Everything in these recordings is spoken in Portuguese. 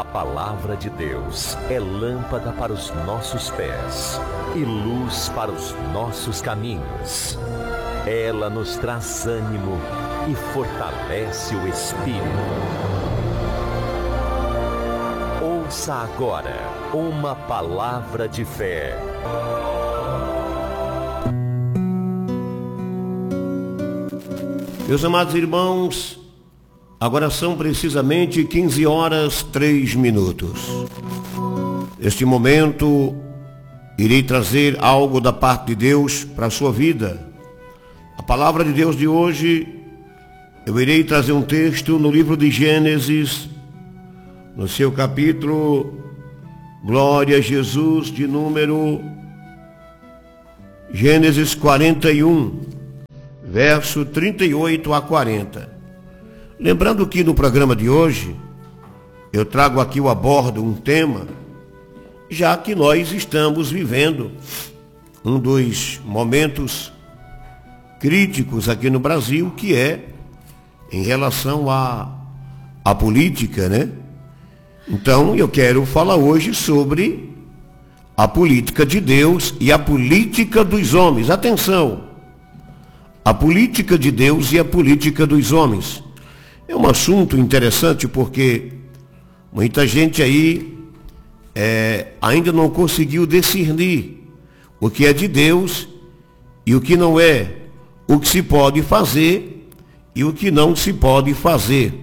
palavra de Deus é lâmpada para os nossos pés e luz para os nossos caminhos. Ela nos traz ânimo e fortalece o espírito. Ouça agora uma palavra de fé. Meus amados irmãos, agora são precisamente 15 horas 3 minutos. Neste momento, irei trazer algo da parte de Deus para a sua vida. A palavra de Deus de hoje, eu irei trazer um texto no livro de Gênesis, no seu capítulo, glória a Jesus, de número Gênesis 41, verso 38 a 40. Lembrando que no programa de hoje, eu trago aqui a bordo um tema, já que nós estamos vivendo um dos momentos críticos aqui no Brasil, que é em relação à política, né? Então, eu quero falar hoje sobre a política de Deus e a política dos homens. Atenção! A política de Deus e a política dos homens. É um assunto interessante porque muita gente aí ainda não conseguiu discernir o que é de Deus e o que não é, o que se pode fazer e o que não se pode fazer.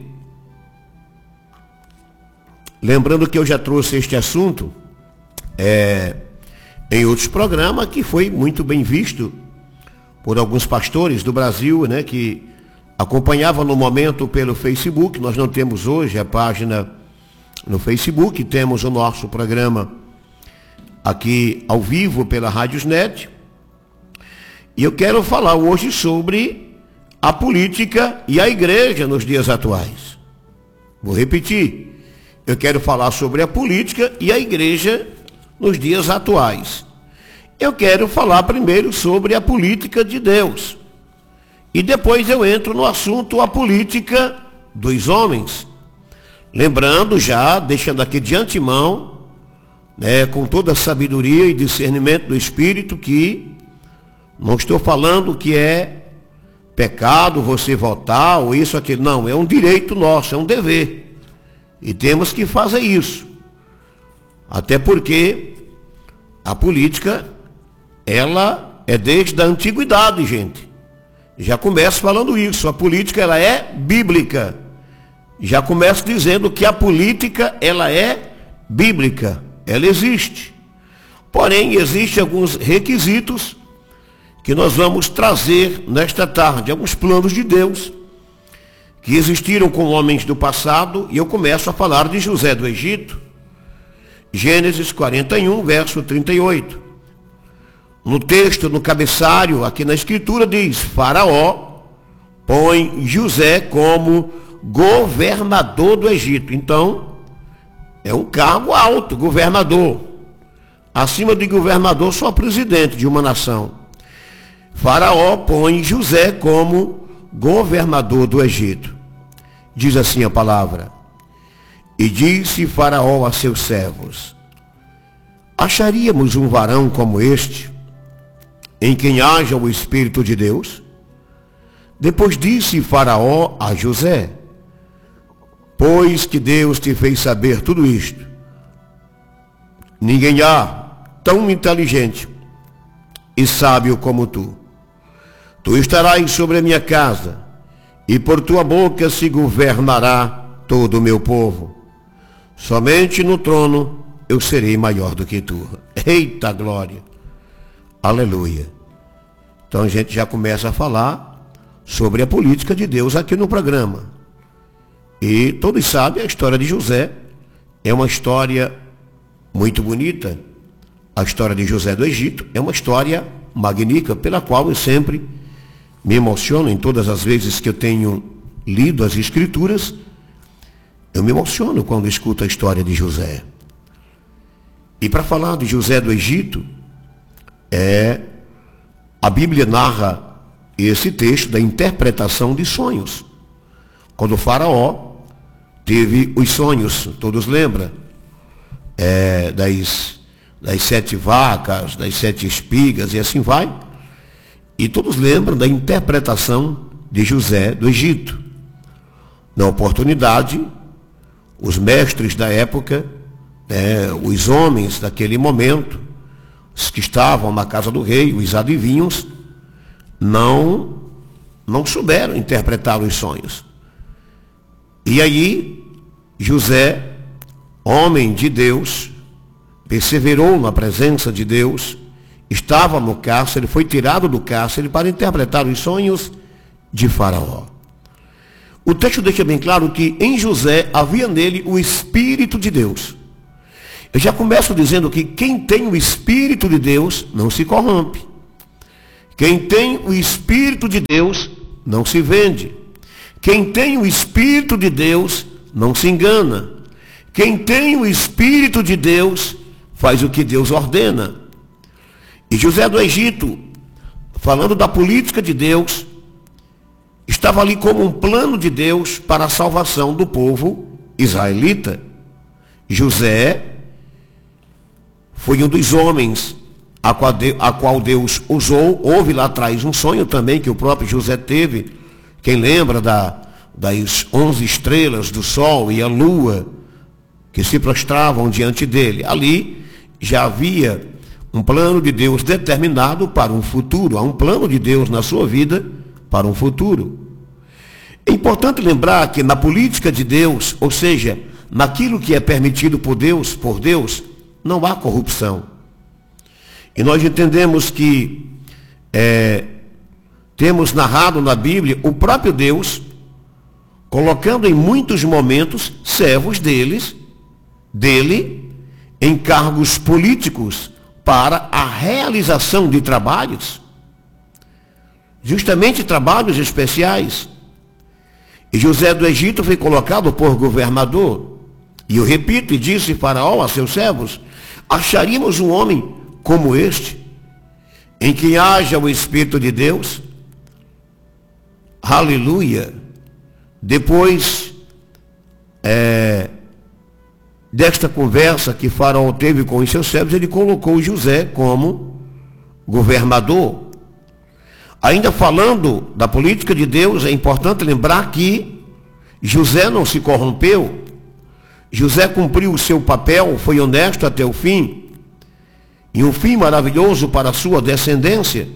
Lembrando que eu já trouxe este assunto em outros programas, que foi muito bem visto por alguns pastores do Brasil, né, que acompanhavam no momento pelo Facebook. Nós não temos hoje a página no Facebook, temos o nosso programa aqui ao vivo pela Rádiosnet. E eu quero falar hoje sobre a política e a igreja nos dias atuais. Vou repetir. Eu quero falar sobre a política e a igreja nos dias atuais. Eu quero falar primeiro sobre a política de Deus. E depois eu entro no assunto a política dos homens. Lembrando já, deixando aqui de antemão, com toda a sabedoria e discernimento do Espírito, que não estou falando que é pecado você votar ou isso, aquilo. Não, é um direito nosso, é um dever. E temos que fazer isso. Até porque a política, ela é desde a antiguidade, gente. Já começo falando isso. A política, ela é bíblica. Já começo dizendo que a política, ela é bíblica. Ela existe. Porém, existem alguns requisitos que nós vamos trazer nesta tarde. Alguns planos de Deus que existiram com homens do passado, e eu começo a falar de José do Egito. Gênesis 41, verso 38. No texto, no cabeçalho, aqui na escritura diz: Faraó põe José como governador do Egito. Então, é um cargo alto, governador. Acima de governador, só presidente de uma nação. Faraó põe José como governador do Egito. Diz assim a palavra: E disse Faraó a seus servos: Acharíamos um varão como este, em quem haja o Espírito de Deus? Depois disse Faraó a José: Pois que Deus te fez saber tudo isto, ninguém há tão inteligente e sábio como tu. Tu estarás sobre a minha casa, e por tua boca se governará todo o meu povo. Somente no trono eu serei maior do que tu. Eita glória! Aleluia! Então a gente já começa a falar sobre a política de Deus aqui no programa. E todos sabem, a história de José é uma história muito bonita. A história de José do Egito é uma história magnífica, pela qual eu sempre me emociono. Em todas as vezes que eu tenho lido as Escrituras, eu me emociono quando escuto a história de José. E para falar de José do Egito, a Bíblia narra esse texto da interpretação de sonhos. Quando o Faraó teve os sonhos, todos lembram, das 7 vacas, das 7 espigas e assim vai. E todos lembram da interpretação de José do Egito. Na oportunidade, os mestres da época, os homens daquele momento, os que estavam na casa do rei, os adivinhos, não souberam interpretar os sonhos. E aí, José, homem de Deus, perseverou na presença de Deus, estava no cárcere, foi tirado do cárcere para interpretar os sonhos de Faraó. O texto deixa bem claro que em José havia nele o Espírito de Deus. Eu já começo dizendo que quem tem o Espírito de Deus não se corrompe. Quem tem o Espírito de Deus não se vende. Quem tem o Espírito de Deus não se engana. Quem tem o Espírito de Deus faz o que Deus ordena. E José do Egito, falando da política de Deus, estava ali como um plano de Deus para a salvação do povo israelita. José foi um dos homens a qual Deus usou. Houve lá atrás um sonho também que o próprio José teve. Quem lembra das 11 estrelas do sol e a lua que se prostravam diante dele? Ali já havia um plano de Deus determinado para um futuro. Há um plano de Deus na sua vida para um futuro. É importante lembrar que na política de Deus, ou seja, naquilo que é permitido por Deus, não há corrupção. E nós entendemos que temos narrado na Bíblia o próprio Deus colocando em muitos momentos servos dele em cargos políticos para a realização de trabalhos, justamente trabalhos especiais. E José do Egito foi colocado por governador. E eu repito, e disse Faraó a seus servos: acharíamos um homem como este, em quem haja o Espírito de Deus? Aleluia! Depois desta conversa que Faraó teve com os seus servos, ele colocou José como governador. Ainda falando da política de Deus, é importante lembrar que José não se corrompeu. José cumpriu o seu papel, foi honesto até o fim, e um fim maravilhoso para a sua descendência.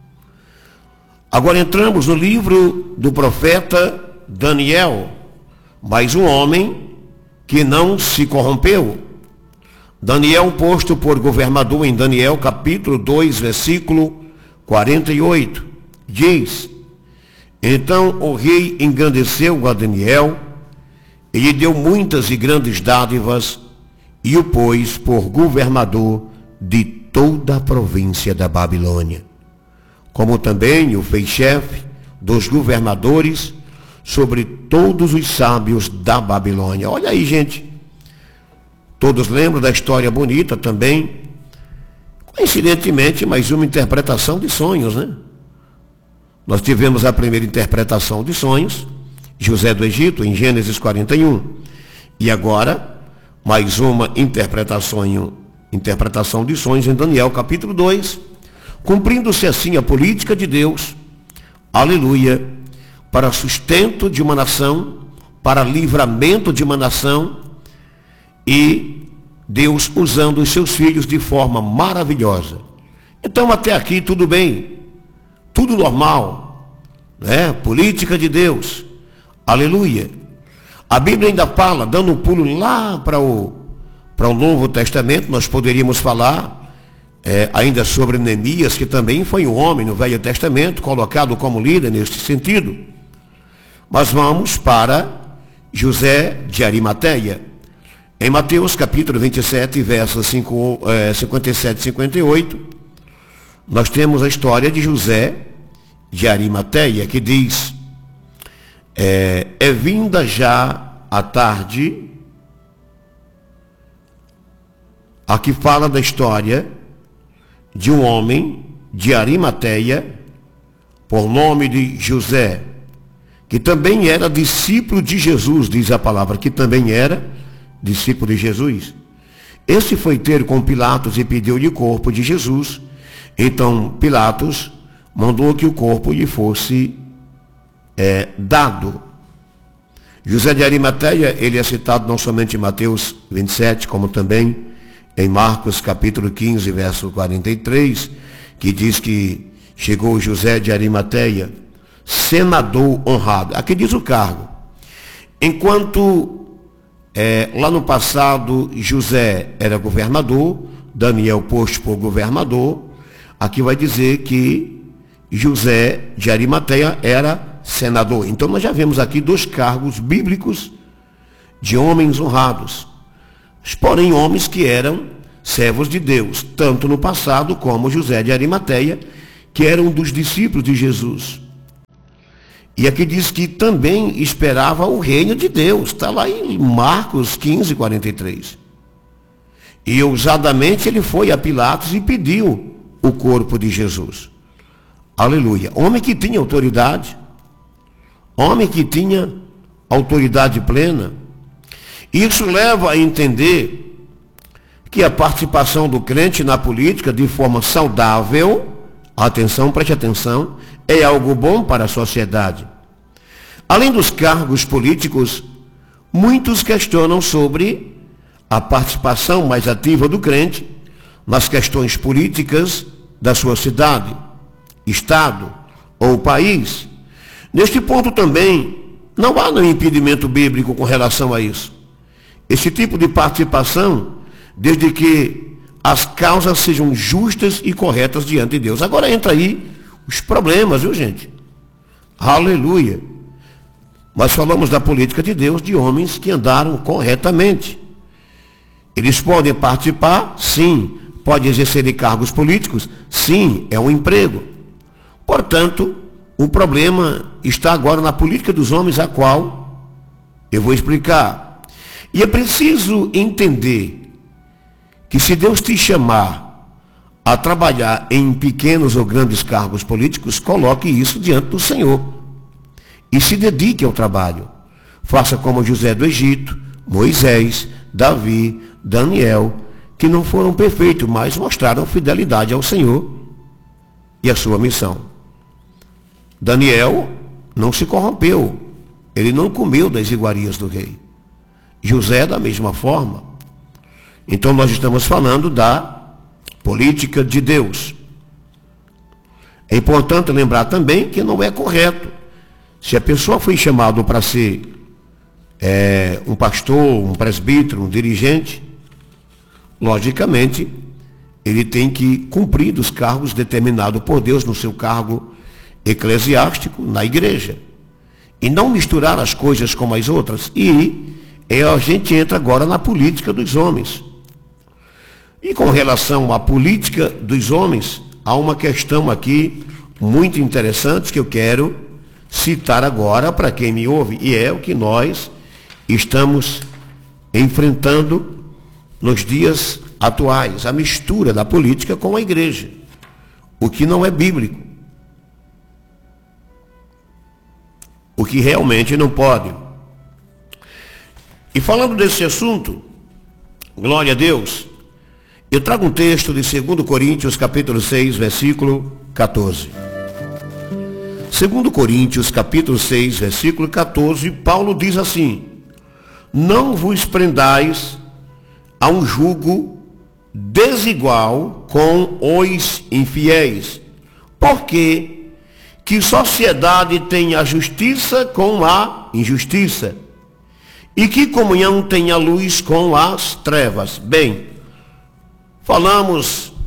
Agora entramos no livro do profeta Daniel, mais um homem que não se corrompeu. Daniel, posto por governador em Daniel, capítulo 2, versículo 48, diz: então o rei engrandeceu a Daniel, e lhe deu muitas e grandes dádivas, e o pôs por governador de toda a província da Babilônia, como também o fez chefe dos governadores sobre todos os sábios da Babilônia. Olha aí, gente. Todos lembram da história bonita também. Coincidentemente, mais uma interpretação de sonhos, né? Nós tivemos a primeira interpretação de sonhos, José do Egito, em Gênesis 41. E agora, mais uma interpretação de sonhos em Daniel, capítulo 2. Cumprindo-se assim a política de Deus, aleluia, para sustento de uma nação, para livramento de uma nação, e Deus usando os seus filhos de forma maravilhosa. Então até aqui tudo bem, tudo normal, né? Política de Deus, aleluia. A Bíblia ainda fala, dando um pulo lá para o Novo Testamento, nós poderíamos falar ainda sobre Neemias, que também foi um homem no Velho Testamento, colocado como líder neste sentido. Mas vamos para José de Arimateia. Em Mateus capítulo 27, versos 57 e 58, nós temos a história de José de Arimateia, que diz: é vinda já a tarde. Aqui fala da história de um homem de Arimateia, por nome de José, que também era discípulo de Jesus, diz a palavra, que também era discípulo de Jesus. Esse foi ter com Pilatos e pediu-lhe o corpo de Jesus. Então Pilatos mandou que o corpo lhe fosse dado. José de Arimateia, ele é citado não somente em Mateus 27, como também em Marcos capítulo 15, verso 43, que diz que chegou José de Arimateia, senador honrado. Aqui diz o cargo. Enquanto lá no passado José era governador, Daniel posto por governador, aqui vai dizer que José de Arimateia era senador. Então nós já vemos aqui 2 cargos bíblicos de homens honrados. Porém, homens que eram servos de Deus, tanto no passado como José de Arimateia, que era um dos discípulos de Jesus. E aqui diz que também esperava o reino de Deus. Está lá em Marcos 15, 43. E ousadamente ele foi a Pilatos e pediu o corpo de Jesus. Aleluia. Homem que tinha autoridade. Homem que tinha autoridade plena. Isso leva a entender que a participação do crente na política de forma saudável, atenção, preste atenção, é algo bom para a sociedade. Além dos cargos políticos, muitos questionam sobre a participação mais ativa do crente nas questões políticas da sua cidade, estado ou país. Neste ponto também, não há nenhum impedimento bíblico com relação a isso. Esse tipo de participação, desde que as causas sejam justas e corretas diante de Deus. Agora entra aí os problemas, viu, gente? Aleluia. Nós falamos da política de Deus, de homens que andaram corretamente. Eles podem participar? Sim. Podem exercer de cargos políticos? Sim, é um emprego. Portanto, o problema está agora na política dos homens, a qual eu vou explicar. E é preciso entender que se Deus te chamar a trabalhar em pequenos ou grandes cargos políticos, coloque isso diante do Senhor. E se dedique ao trabalho. Faça como José do Egito, Moisés, Davi, Daniel, que não foram perfeitos, mas mostraram fidelidade ao Senhor e à sua missão. Daniel não se corrompeu. Ele não comeu das iguarias do rei. José da mesma forma. Então nós estamos falando da política de Deus. É importante lembrar também que não é correto. Se a pessoa foi chamada para ser um pastor, um presbítero, um dirigente, logicamente, ele tem que cumprir dos cargos determinados por Deus no seu cargo eclesiástico na igreja. E não misturar as coisas com as outras. E a gente entra agora na política dos homens. E com relação à política dos homens, há uma questão aqui muito interessante que eu quero citar agora para quem me ouve. E é o que nós estamos enfrentando nos dias atuais. A mistura da política com a igreja. O que não é bíblico. O que realmente não pode. E falando desse assunto, glória a Deus, eu trago um texto de 2 Coríntios, capítulo 6, versículo 14. 2 Coríntios, capítulo 6, versículo 14, Paulo diz assim: não vos prendais a um jugo desigual com os infiéis, porque que sociedade tem a justiça com a injustiça? E que comunhão tem a luz com as trevas? Bem, falamos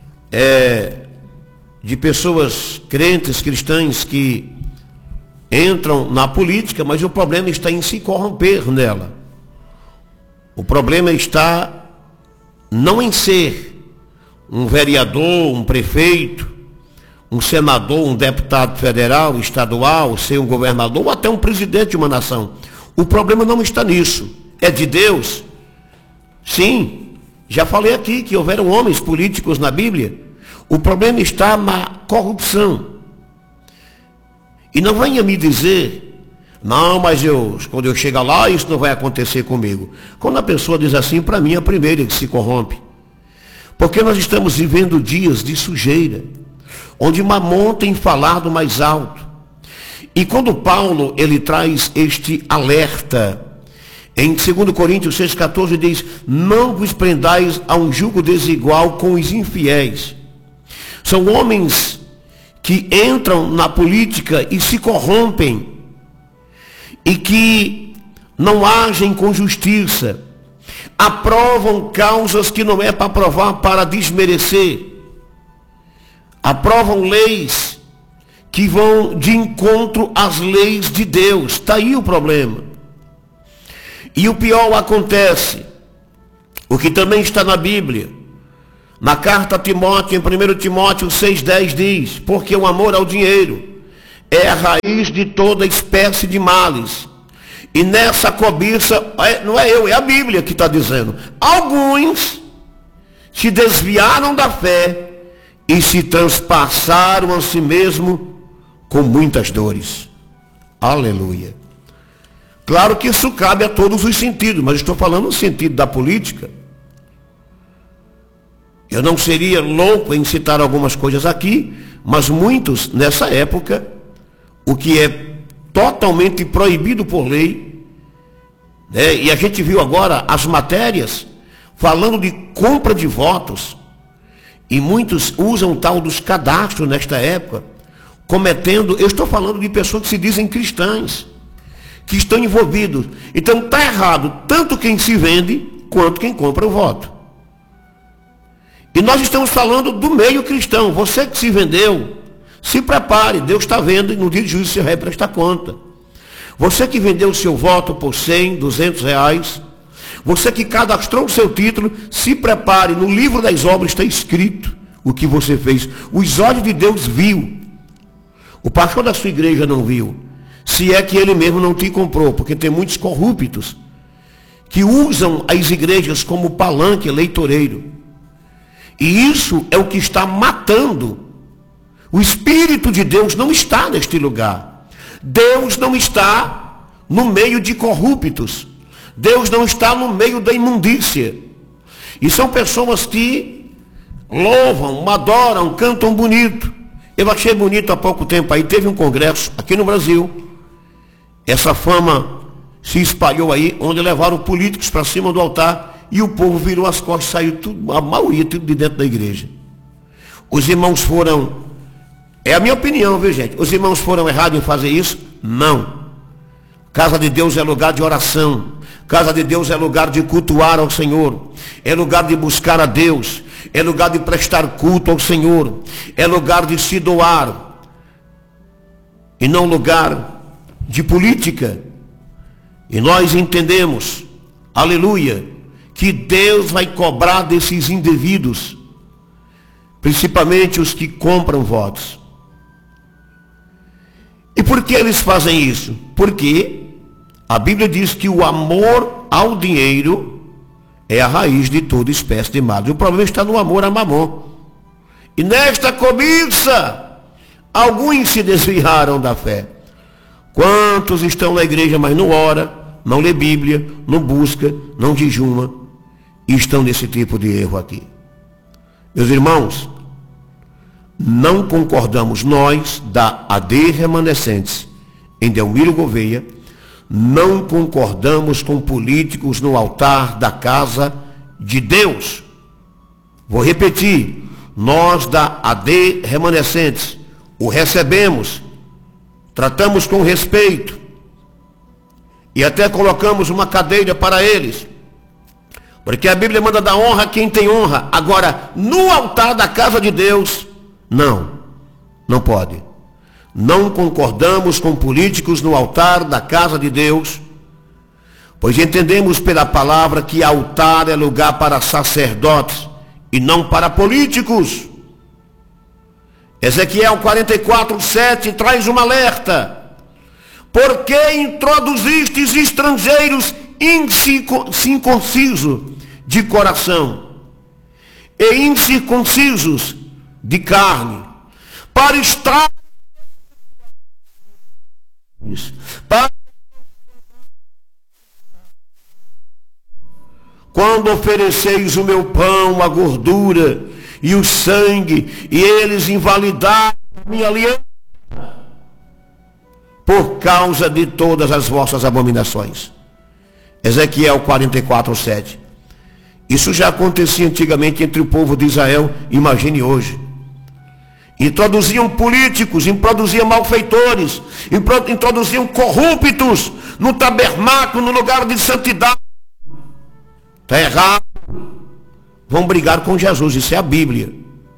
de pessoas crentes, cristãs, que entram na política, mas o problema está em se corromper nela. O problema está não em ser um vereador, um prefeito, um senador, um deputado federal, estadual, ser um governador, ou até um presidente de uma nação. O problema não está nisso. É de Deus? Sim. Já falei aqui que houveram homens políticos na Bíblia. O problema está na corrupção. E não venha me dizer Não, mas quando eu chegar lá, isso não vai acontecer comigo. Quando a pessoa diz assim, para mim, a primeira que se corrompe. Porque nós estamos vivendo dias de sujeira, onde Mamon tem falado mais alto. E quando Paulo, ele traz este alerta, em 2 Coríntios 6,14 diz, não vos prendais a um jugo desigual com os infiéis. São homens que entram na política e se corrompem, e que não agem com justiça, aprovam causas que não é para aprovar, para desmerecer, aprovam leis que vão de encontro às leis de Deus. Está aí o problema. E o pior acontece, o que também está na Bíblia, na carta a Timóteo, em 1 Timóteo 6,10 diz, porque o amor ao dinheiro é a raiz de toda espécie de males. E nessa cobiça, não é eu, é a Bíblia que está dizendo. Alguns se desviaram da fé e se transpassaram a si mesmo com muitas dores. Aleluia. Claro que isso cabe a todos os sentidos, mas estou falando no sentido da política. Eu não seria louco em citar algumas coisas aqui, mas muitos, nessa época, o que é totalmente proibido por lei, né? E a gente viu agora as matérias falando de compra de votos, e muitos usam o tal dos cadastros nesta época, cometendo, eu estou falando de pessoas que se dizem cristãs, que estão envolvidos. Então está errado tanto quem se vende, quanto quem compra o voto. E nós estamos falando do meio cristão. Você que se vendeu, se prepare, Deus está vendo e no dia de juízo você vai prestar conta. Você que vendeu o seu voto por 100, 200 reais, você que cadastrou o seu título, se prepare, no livro das obras está escrito o que você fez. Os olhos de Deus viu. O pastor da sua igreja não viu. Se é que ele mesmo não te comprou, porque tem muitos corruptos que usam as igrejas como palanque eleitoreiro. E isso é o que está matando. O Espírito de Deus não está neste lugar. Deus não está no meio de corruptos. Deus não está no meio da imundícia. E são pessoas que louvam, adoram, cantam bonito. Eu achei bonito há pouco tempo aí, teve um congresso aqui no Brasil. Essa fama se espalhou aí, onde levaram políticos para cima do altar e o povo virou as costas, saiu tudo, a maioria tudo de dentro da igreja. Os irmãos foram, é a minha opinião, viu gente? Os irmãos foram errados em fazer isso? Não. Casa de Deus é lugar de oração. Casa de Deus é lugar de cultuar ao Senhor. É lugar de buscar a Deus. É lugar de prestar culto ao Senhor. É lugar de se doar. E não lugar de política. E nós entendemos, aleluia, que Deus vai cobrar desses indivíduos, principalmente os que compram votos. E por que eles fazem isso? Porque a Bíblia diz que o amor ao dinheiro é a raiz de toda espécie de males. O problema está no amor a Mamon. E nesta cobiça, alguns se desviaram da fé. Quantos estão na igreja, mas não ora, não lê Bíblia, não busca, não jejuma, e estão nesse tipo de erro aqui. Meus irmãos, não concordamos nós, da AD Remanescentes, em Delmiro Gouveia, não concordamos com políticos no altar da casa de Deus. Vou repetir, nós da AD Remanescentes o recebemos, tratamos com respeito e até colocamos uma cadeira para eles, porque a Bíblia manda dar honra a quem tem honra. Agora, no altar da casa de Deus, não pode. Não concordamos com políticos no altar da casa de Deus, pois entendemos pela palavra que altar é lugar para sacerdotes e não para políticos. Ezequiel 44:7 traz um alerta. Por que introduzistes estrangeiros incircuncisos de coração e incircuncisos de carne, para estar quando ofereceis o meu pão, a gordura e o sangue, e eles invalidaram a minha aliança por causa de todas as vossas abominações. Ezequiel 44:7. Isso já acontecia antigamente entre o povo de Israel, imagine hoje. Introduziam políticos, introduziam malfeitores, introduziam corruptos no tabernáculo, no lugar de santidade. Está errado. Vão brigar com Jesus, isso é a Bíblia.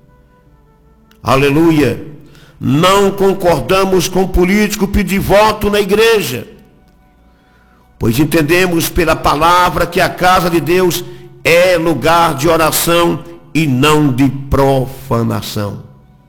Aleluia. Não concordamos com político pedir voto na igreja, pois entendemos pela palavra que a casa de Deus é lugar de oração e não de profanação.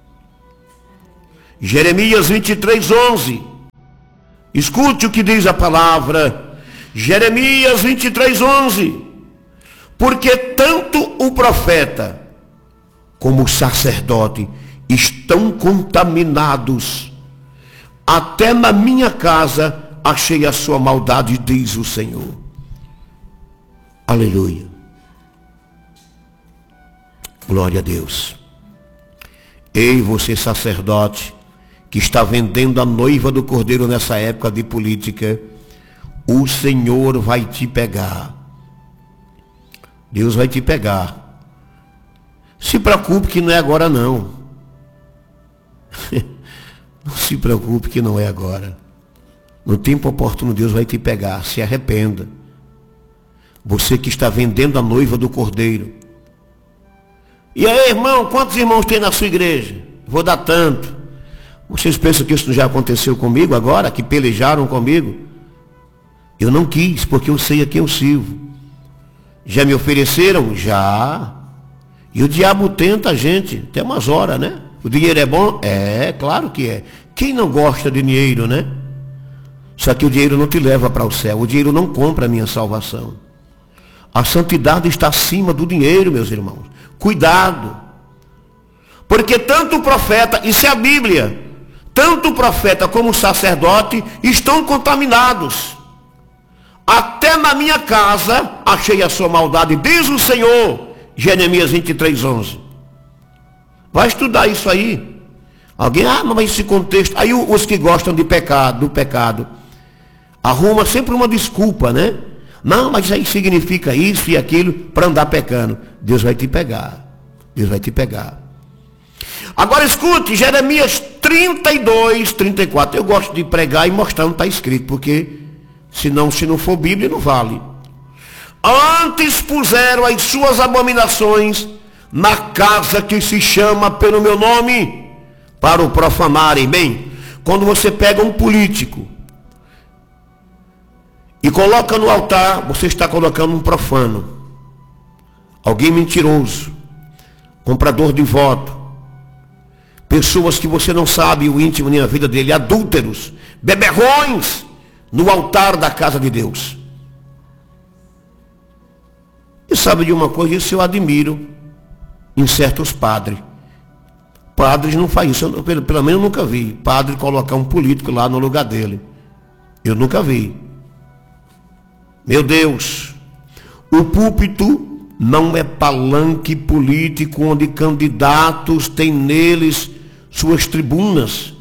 Jeremias 23:11. Escute o que diz a palavra. Jeremias 23:11. Porque tanto o profeta como o sacerdote estão contaminados. Até na minha casa achei a sua maldade, diz o Senhor. Aleluia. Glória a Deus. Ei, você sacerdote, que está vendendo a noiva do Cordeiro nessa época de política, o Senhor vai te pegar. Deus vai te pegar. Se preocupe que não é agora não. Não se preocupe que não é agora. No tempo oportuno Deus vai te pegar. Se arrependa. Você que está vendendo a noiva do Cordeiro. E aí, irmão, quantos irmãos tem na sua igreja? Vou dar tanto. Vocês pensam que isso já aconteceu comigo agora? Que pelejaram comigo? Eu não quis, porque eu sei a quem eu sirvo. Já me ofereceram? Já. E o diabo tenta a gente, até umas horas, né? O dinheiro é bom? É, claro que é. Quem não gosta de dinheiro, né? Só que o dinheiro não te leva para o céu. O dinheiro não compra a minha salvação. A santidade está acima do dinheiro, meus irmãos. Cuidado. Porque tanto o profeta, isso é a Bíblia, tanto o profeta como o sacerdote estão contaminados. Até na minha casa achei a sua maldade, diz o Senhor. Jeremias 23:11. Vai estudar isso aí. Alguém, mas esse contexto. Aí os que gostam de pecado, do pecado, arruma sempre uma desculpa, né? Não, mas isso aí significa isso e aquilo para andar pecando. Deus vai te pegar. Deus vai te pegar. Agora escute, Jeremias 32:34. Eu gosto de pregar e mostrar onde está escrito, porque senão, se não for Bíblia, não vale. Antes puseram as suas abominações na casa que se chama pelo meu nome, para o profanarem. Bem, quando você pega um político e coloca no altar, você está colocando um profano, alguém mentiroso, comprador de voto, pessoas que você não sabe o íntimo nem a vida dele, adúlteros, beberrões, no altar da casa de Deus. E sabe de uma coisa, isso eu admiro em certos padres. Padres não fazem isso, pelo menos eu nunca vi. Padre colocar um político lá no lugar dele. Eu nunca vi. Meu Deus, o púlpito não é palanque político onde candidatos têm neles suas tribunas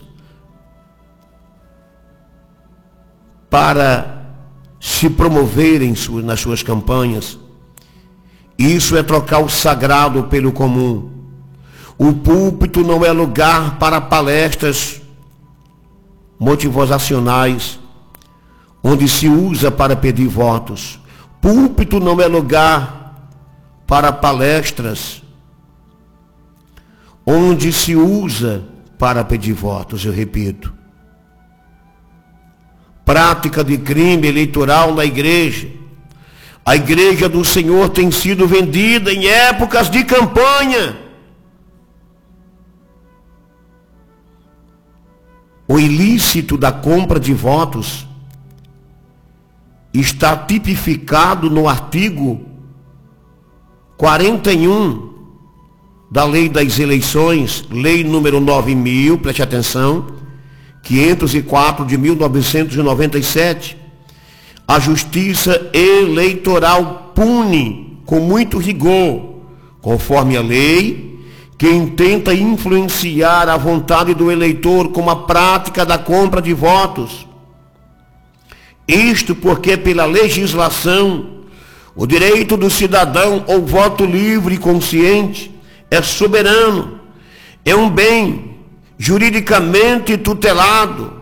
para se promoverem nas suas campanhas. Isso é trocar o sagrado pelo comum. O púlpito não é lugar para palestras motivacionais, onde se usa para pedir votos. Púlpito não é lugar para palestras onde se usa para pedir votos, eu repito. Prática de crime eleitoral na igreja. A igreja do Senhor tem sido vendida em épocas de campanha. O ilícito da compra de votos está tipificado no artigo 41 da Lei das Eleições, Lei número 9.000, preste atenção, 504 de 1997. A Justiça Eleitoral pune com muito rigor, conforme a lei, quem tenta influenciar a vontade do eleitor com a prática da compra de votos. Isto porque pela legislação, o direito do cidadão ao voto livre e consciente é soberano, é um bem juridicamente tutelado,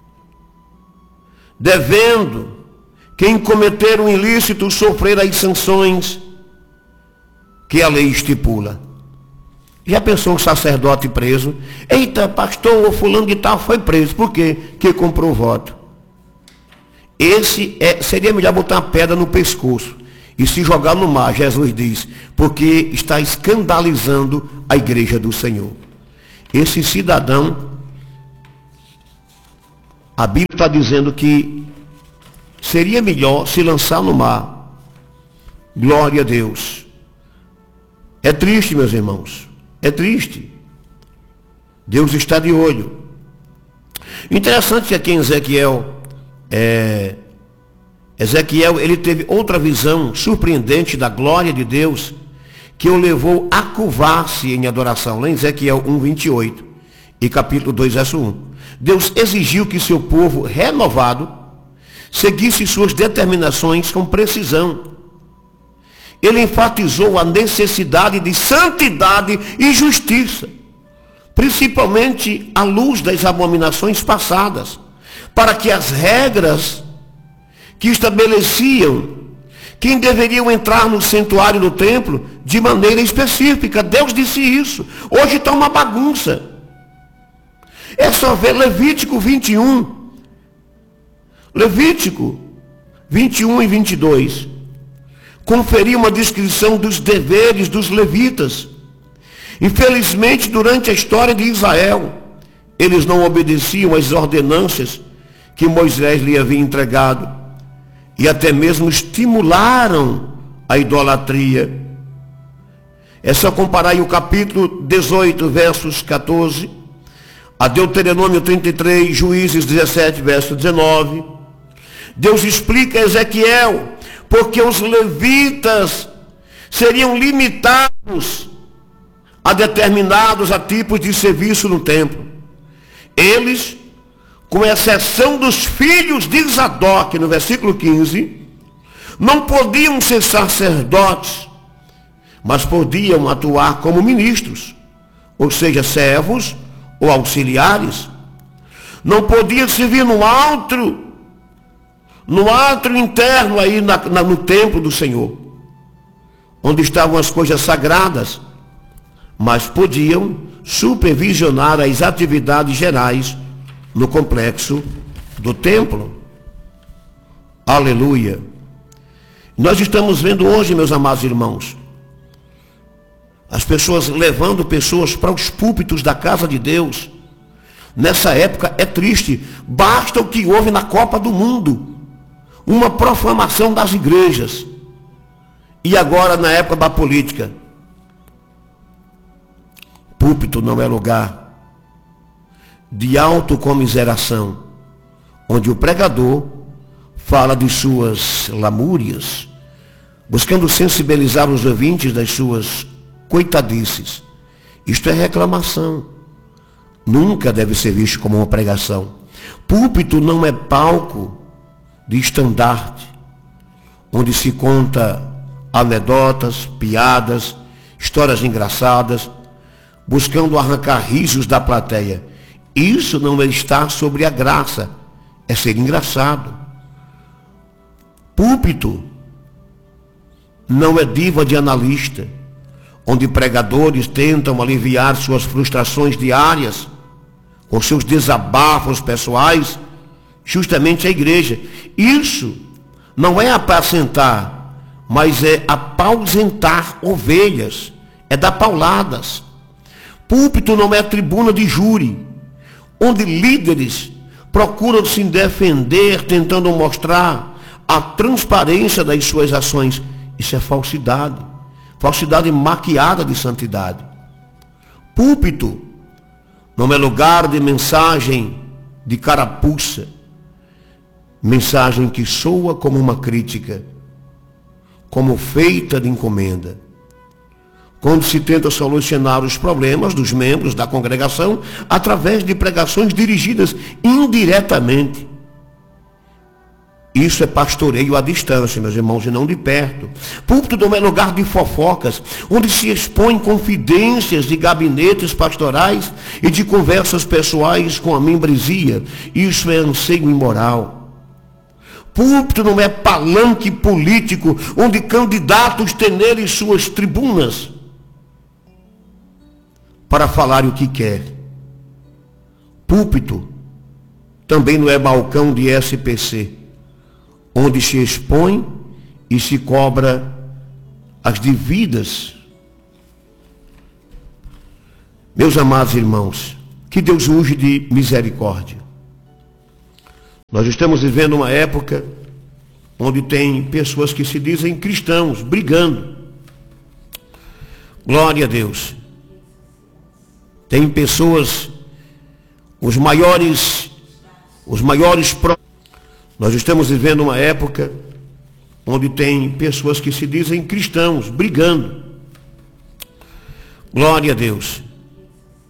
devendo quem cometer um ilícito sofrer as sanções que a lei estipula. Já pensou um sacerdote preso? Eita, pastor, ou fulano de tal foi preso. Por quê? Que comprou voto. Seria melhor botar uma pedra no pescoço e se jogar no mar, Jesus diz, porque está escandalizando a igreja do Senhor. Esse cidadão, a Bíblia está dizendo que seria melhor se lançar no mar. Glória a Deus. É triste, meus irmãos. É triste. Deus está de olho. Interessante que aqui em Ezequiel, ele teve outra visão surpreendente da glória de Deus, que o levou a curvar-se em adoração. Lá em Ezequiel 1:28 e capítulo 2, verso 1. Deus exigiu que seu povo renovado seguisse suas determinações com precisão. Ele enfatizou a necessidade de santidade e justiça, principalmente à luz das abominações passadas, para que as regras que estabeleciam quem deveriam entrar no santuário do templo de maneira específica. Deus disse isso. Hoje está uma bagunça. É só ver Levítico 21. Levítico 21 e 22. Conferir uma descrição dos deveres dos levitas. Infelizmente, durante a história de Israel, eles não obedeciam às ordenanças que Moisés lhe havia entregado, e até mesmo estimularam a idolatria. É só comparar aí o capítulo 18, versos 14, a Deuteronômio 33, Juízes 17, verso 19. Deus explica a Ezequiel porque os levitas seriam limitados a determinados tipos de serviço no templo. Eles, com exceção dos filhos de Zadok, no versículo 15, não podiam ser sacerdotes, mas podiam atuar como ministros, ou seja, servos ou auxiliares. Não podiam servir no átrio interno aí no templo do Senhor, onde estavam as coisas sagradas, mas podiam supervisionar as atividades gerais no complexo do templo. Aleluia. Nós estamos vendo hoje, meus amados irmãos, as pessoas levando pessoas para os púlpitos da casa de Deus. Nessa época é triste. Basta o que houve na Copa do Mundo, uma profanação das igrejas. E agora na época da política, púlpito não é lugar de autocomiseração, onde o pregador fala de suas lamúrias, buscando sensibilizar os ouvintes das suas coitadices. Isto é reclamação. Nunca deve ser visto como uma pregação. Púlpito não é palco de estandarte, onde se conta anedotas, piadas, histórias engraçadas, buscando arrancar risos da plateia. Isso não é estar sobre a graça, é ser engraçado. Púlpito não é diva de analista, onde pregadores tentam aliviar suas frustrações diárias com seus desabafos pessoais, justamente a igreja. Isso não é apacentar, mas é apacentar ovelhas, é dar pauladas. Púlpito não é tribuna de júri, onde líderes procuram se defender, tentando mostrar a transparência das suas ações. Isso é falsidade. Falsidade maquiada de santidade. Púlpito não é lugar de mensagem de carapuça, mensagem que soa como uma crítica. como feita de encomenda. Quando se tenta solucionar os problemas dos membros da congregação através de pregações dirigidas indiretamente. Isso é pastoreio à distância, meus irmãos, e não de perto. Púlpito não é lugar de fofocas, onde se expõem confidências de gabinetes pastorais e de conversas pessoais com a membresia. Isso é anseio imoral. Púlpito não é palanque político, onde candidatos têm neles suas tribunas para falar o que quer. Púlpito também não é balcão de SPC, onde se expõe e se cobra as devidas. Meus amados irmãos, que Deus use de misericórdia. Nós estamos vivendo uma época onde tem pessoas que se dizem cristãos, brigando. Glória a Deus. Tem pessoas, os maiores Nós estamos vivendo uma época onde tem pessoas que se dizem cristãos, brigando. Glória a Deus.